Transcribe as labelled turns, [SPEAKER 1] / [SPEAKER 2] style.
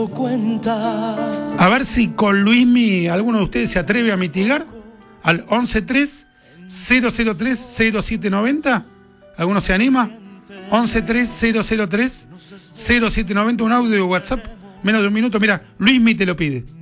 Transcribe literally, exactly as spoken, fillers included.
[SPEAKER 1] A ver si con Luismi alguno de ustedes se atreve a mitigar al once tres cero cero tres cero siete noventa. ¿Alguno se anima? once tres cero cero tres cero siete noventa, un audio de WhatsApp, menos de un minuto. Mira, Luismi te lo pide.